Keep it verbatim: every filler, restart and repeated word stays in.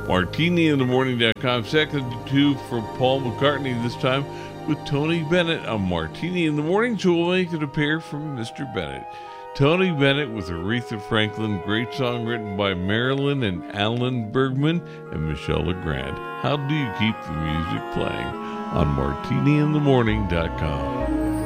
martini in the morning dot com. Second to two for Paul McCartney, this time with Tony Bennett on Martini in the Morning. So we'll make it appear from Mister Bennett. Tony Bennett with Aretha Franklin, great song written by Marilyn and Alan Bergman and Michelle Legrand. How do you keep the music playing on martini in the morning dot com?